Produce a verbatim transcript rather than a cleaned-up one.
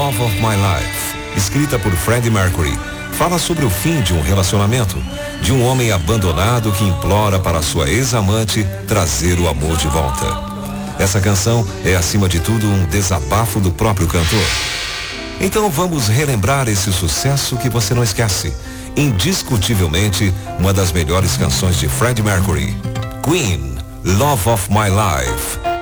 Love of My Life, escrita por Freddie Mercury, fala sobre o fim de um relacionamento, de um homem abandonado que implora para sua ex-amante trazer o amor de volta. Essa canção é, acima de tudo, um desabafo do próprio cantor. Então vamos relembrar esse sucesso que você não esquece. Indiscutivelmente, uma das melhores canções de Freddie Mercury. Queen, Love of My Life.